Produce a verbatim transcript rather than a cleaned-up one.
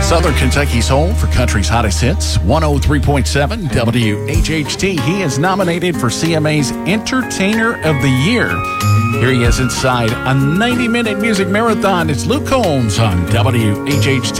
Southern Kentucky's home for country's hottest hits, one oh three point seven W H H T. He is nominated for C M A's Entertainer of the Year. Here he is inside a ninety-minute music marathon. It's Luke Combs on W H H T.